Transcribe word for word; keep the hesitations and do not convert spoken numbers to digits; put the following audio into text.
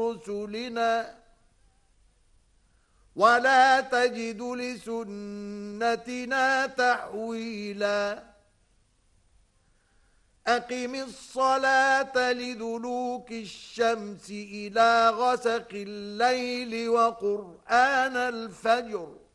رسلنا ولا تجد لسنتنا تحويلا أقم الصلاة لدلوك الشمس إلى غسق الليل وقرآن الفجر